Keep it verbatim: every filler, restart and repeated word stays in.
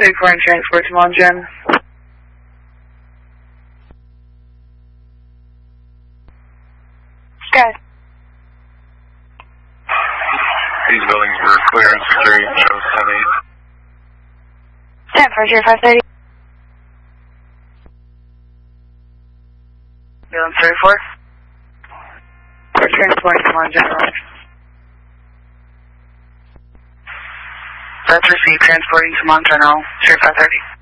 thirty-four and transport to Longgen. Good. These buildings were clear and secure. Show ten eight. ten four zero five thirty. Building thirty-four. We're transporting to Longgen. That's received, transporting to Montreal, thirty-five thirty.